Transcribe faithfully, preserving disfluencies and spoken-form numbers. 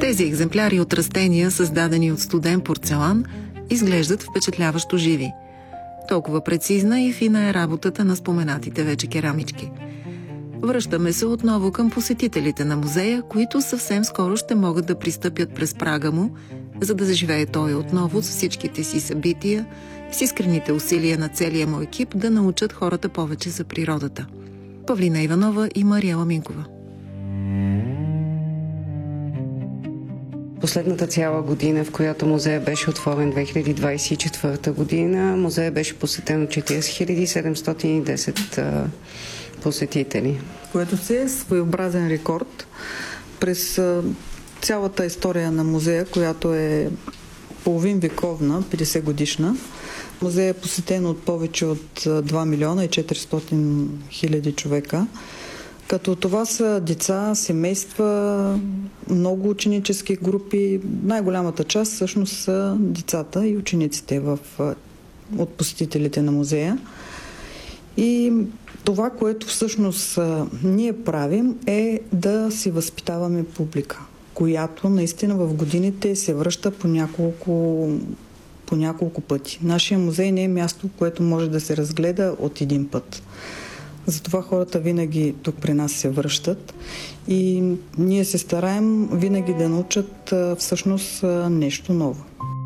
Тези екземпляри от растения, създадени от студен порцелан, изглеждат впечатляващо живи. Толкова прецизна и фина е работата на споменатите вече керамички. Връщаме се отново към посетителите на музея, които съвсем скоро ще могат да пристъпят през прага му, за да заживее той отново с всичките си събития, с искрените усилия на целия му екип да научат хората повече за природата. Павлина Иванова и Мариела Минкова. Последната цяла година, в която музея беше отворен две хиляди двадесет и четвърта година, музея беше посетен от четиридесет хиляди седемстотин и десет посетители. Което си е своеобразен рекорд през цялата история на музея, която е половин вековна, петдесет годишна. Музея е посетен от повече от два милиона и четиристотин хиляди човека. Като това са деца, семейства, много ученически групи. Най-голямата част всъщност са децата и учениците в, от посетителите на музея. И това, което всъщност ние правим, е да си възпитаваме публика, която наистина в годините се връща по няколко, по няколко пъти. Нашия музей не е място, което може да се разгледа от един път. Затова хората винаги тук при нас се връщат и ние се стараем винаги да научат всъщност нещо ново.